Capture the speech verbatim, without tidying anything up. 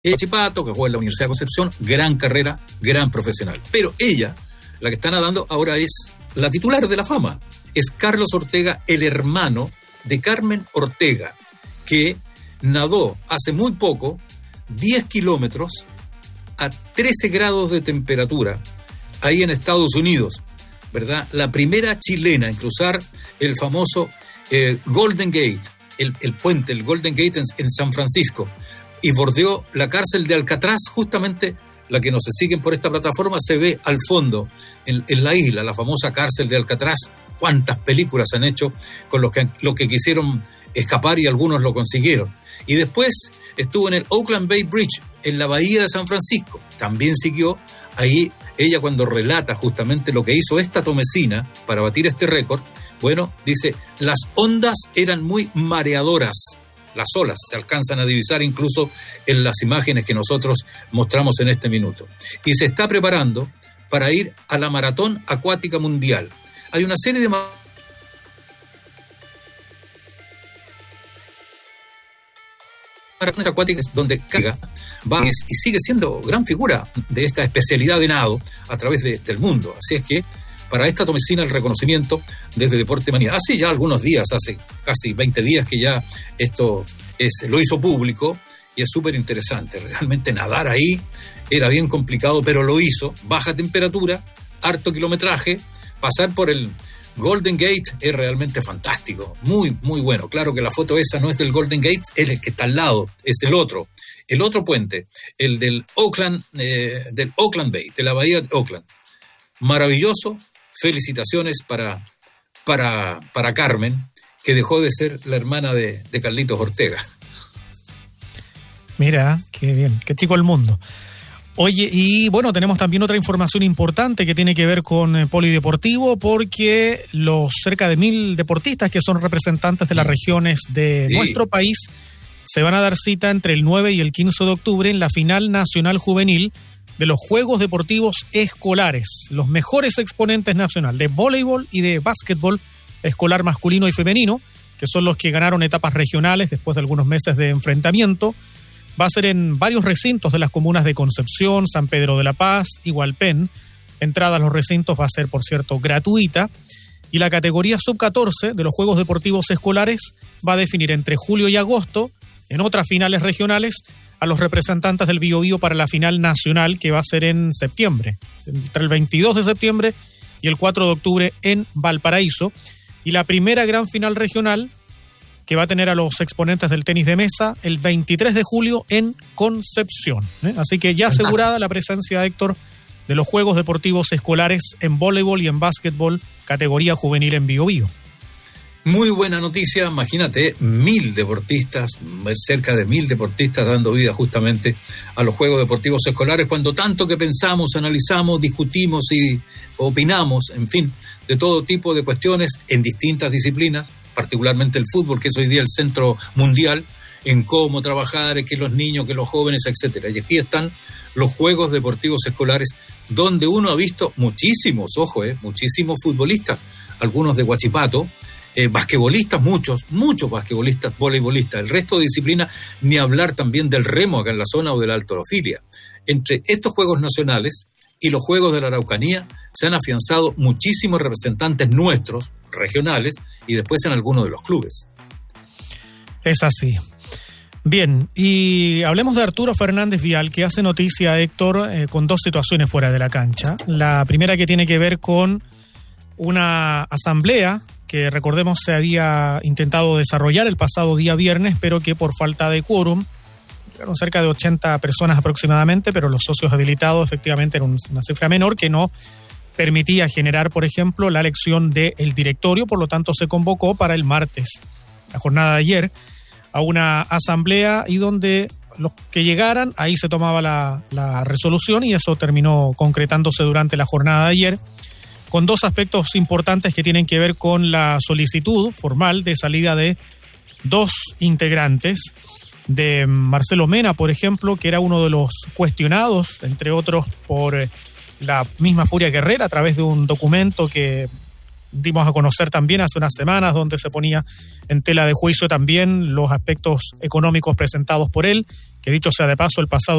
Huachipato, que juega en la Universidad de Concepción, gran carrera, gran profesional. Pero ella, la que está nadando ahora, es la titular de la fama. Es Carlos Ortega, el hermano de Carmen Ortega, que nadó hace muy poco diez kilómetros a trece grados de temperatura ahí en Estados Unidos, ¿verdad? La primera chilena en cruzar el famoso eh, Golden Gate, el, el puente, el Golden Gate en, en San Francisco, y bordeó la cárcel de Alcatraz, justamente la que nos siguen por esta plataforma, se ve al fondo, en, en la isla, la famosa cárcel de Alcatraz. Cuántas películas han hecho con los que, los que quisieron escapar y algunos lo consiguieron. Y después estuvo en el Oakland Bay Bridge, en la bahía de San Francisco. También siguió ahí ella cuando relata justamente lo que hizo esta tomecina para batir este récord. Bueno, dice, las ondas eran muy mareadoras. Las olas se alcanzan a divisar incluso en las imágenes que nosotros mostramos en este minuto. Y se está preparando para ir a la Maratón Acuática Mundial. Hay una serie de maratones acuáticas donde carga va y sigue siendo gran figura de esta especialidad de nado a través de, del mundo. Así es que para esta tomecina el reconocimiento desde Deporte Manía. Hace ya algunos días, hace casi veinte días que ya esto es, lo hizo público y es súper interesante. Realmente nadar ahí era bien complicado, pero lo hizo. Baja temperatura, harto kilometraje, pasar por el Golden Gate es realmente fantástico, muy, muy bueno. Claro que la foto esa no es del Golden Gate, es el que está al lado, es el otro. El otro puente, el del Oakland, eh, del Oakland Bay, de la bahía de Oakland. Maravilloso. Felicitaciones para, para, para Carmen, que dejó de ser la hermana de, de Carlitos Ortega. Mira, qué bien, qué chico el mundo. Oye, y bueno, tenemos también otra información importante que tiene que ver con eh, polideportivo, porque los cerca de mil deportistas que son representantes de las regiones de sí. nuestro país se van a dar cita entre el nueve y el quince de octubre en la final nacional juvenil de los Juegos Deportivos Escolares, los mejores exponentes nacional de voleibol y de básquetbol escolar masculino y femenino, que son los que ganaron etapas regionales después de algunos meses de enfrentamiento. Va a ser en varios recintos de las comunas de Concepción, San Pedro de la Paz y Hualpén. Entrada a los recintos va a ser, por cierto, gratuita. Y la categoría sub catorce de los Juegos Deportivos Escolares va a definir entre julio y agosto, en otras finales regionales, a los representantes del Biobío para la final nacional, que va a ser en septiembre, entre el veintidós de septiembre y el cuatro de octubre en Valparaíso. Y la primera gran final regional, que va a tener a los exponentes del tenis de mesa, el veintitrés de julio en Concepción. ¿eh? Así que ya asegurada la presencia, Héctor, de los Juegos Deportivos Escolares en voleibol y en básquetbol, categoría juvenil en Biobío. Muy buena noticia, imagínate, mil deportistas, cerca de mil deportistas dando vida justamente a los Juegos Deportivos Escolares, cuando tanto que pensamos, analizamos, discutimos y opinamos, en fin, de todo tipo de cuestiones en distintas disciplinas, particularmente el fútbol, que es hoy día el centro mundial, en cómo trabajar, que los niños, que los jóvenes, etcétera. Y aquí están los Juegos Deportivos Escolares, donde uno ha visto muchísimos, ojo, eh, muchísimos futbolistas, algunos de Huachipato, Eh, basquetbolistas, muchos, muchos basquetbolistas, voleibolistas, el resto de disciplinas, ni hablar también del remo acá en la zona o de la halterofilia. Entre estos Juegos Nacionales y los Juegos de la Araucanía se han afianzado muchísimos representantes nuestros, regionales, y después en algunos de los clubes. Es así. Bien, y hablemos de Arturo Fernández Vial, que hace noticia, Héctor, eh, con dos situaciones fuera de la cancha. La primera que tiene que ver con una asamblea que, recordemos, se había intentado desarrollar el pasado día viernes, pero que por falta de quórum, eran cerca de ochenta personas aproximadamente, pero los socios habilitados efectivamente eran una cifra menor que no permitía generar, por ejemplo, la elección del directorio, por lo tanto se convocó para el martes, la jornada de ayer, a una asamblea y donde los que llegaran, ahí se tomaba la, la resolución y eso terminó concretándose durante la jornada de ayer, con dos aspectos importantes que tienen que ver con la solicitud formal de salida de dos integrantes, de Marcelo Mena, por ejemplo, que era uno de los cuestionados, entre otros, por la misma Furia Guerrera, a través de un documento que dimos a conocer también hace unas semanas, donde se ponía en tela de juicio también los aspectos económicos presentados por él, que dicho sea de paso, el pasado